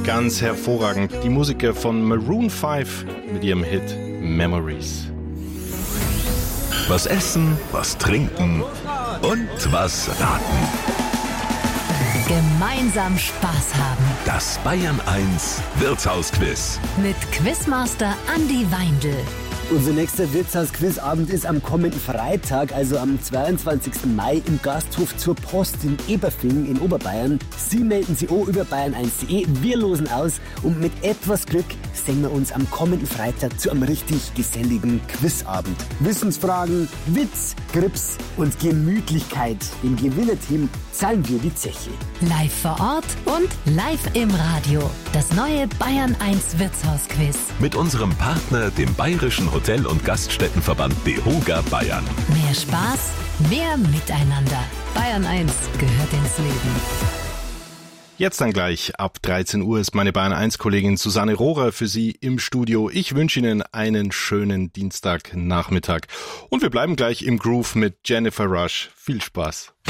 ganz hervorragend. Die Musiker von Maroon 5 mit ihrem Hit Memories. Was essen, was trinken und was raten. Gemeinsam Spaß haben. Das Bayern 1 Wirtshausquiz. Mit Quizmaster Andi Weindl. Unser nächster Wirtshaus-Quizabend ist am kommenden Freitag, also am 22. Mai im Gasthof zur Post in Eberfingen in Oberbayern. Sie melden sich auch über bayern1.de. Wir losen aus und mit etwas Glück sehen wir uns am kommenden Freitag zu einem richtig geselligen Quizabend. Wissensfragen, Witz, Grips und Gemütlichkeit. Dem Gewinnerteam zahlen wir die Zeche. Live vor Ort und live im Radio. Das neue Bayern 1 Wirtshausquiz. Mit unserem Partner, dem Bayerischen Hotel- und Gaststättenverband DEHOGA Bayern. Mehr Spaß, mehr Miteinander. Bayern 1 gehört ins Leben. Jetzt dann gleich ab 13 Uhr ist meine Bayern 1 Kollegin Susanne Rohrer für Sie im Studio. Ich wünsche Ihnen einen schönen Dienstagnachmittag. Und wir bleiben gleich im Groove mit Jennifer Rush. Viel Spaß.